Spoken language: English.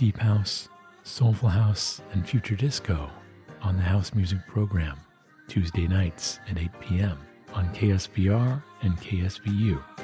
deep house, soulful house, and future disco on the House Music Program, Tuesday nights at 8 p.m. on KSVR and KSVU.